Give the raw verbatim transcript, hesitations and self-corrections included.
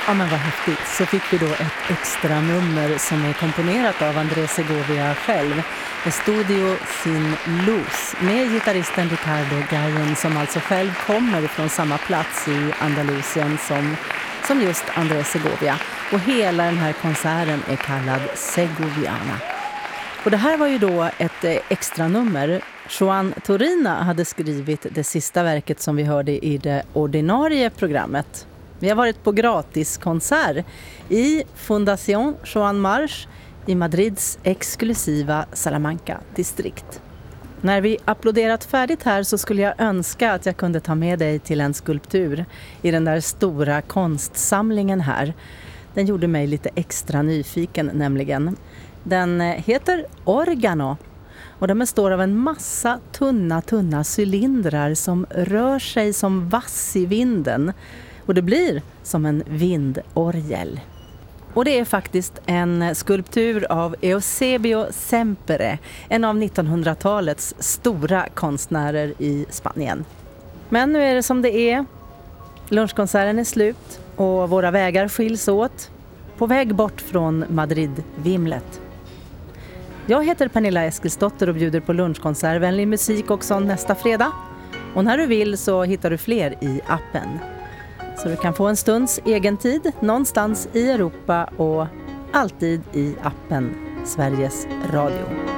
Ja, men vad häftigt. Så fick vi då ett extra nummer som är komponerat av Andrés Segovia själv. Estudio sin luz med gitarristen Ricardo Gallen som alltså själv kommer från samma plats i Andalusien som, som just Andrés Segovia. Och hela den här konserten är kallad Segoviana. Och det här var ju då ett extra nummer. Joan Torina hade skrivit det sista verket som vi hörde i det ordinarie programmet. Vi har varit på gratiskonsert i Fundación Joan March i Madrids exklusiva Salamanca-distrikt. När vi applåderat färdigt här så skulle jag önska att jag kunde ta med dig till en skulptur i den där stora konstsamlingen här. Den gjorde mig lite extra nyfiken nämligen. Den heter Organo och den består av en massa tunna, tunna cylindrar som rör sig som vass i vinden. Och det blir som en vindorgel. Och det är faktiskt en skulptur av Eusebio Sempere, en av nittonhundratalets stora konstnärer i Spanien. Men nu är det som det är. Lunchkonserten är slut och våra vägar skiljs åt. På väg bort från Madrid-vimlet. Jag heter Pernilla Eskilsdotter och bjuder på lunchkonsert, vänlig musik också nästa fredag. Och när du vill så hittar du fler i appen. Så du kan få en stunds egen tid någonstans i Europa och alltid i appen Sveriges Radio.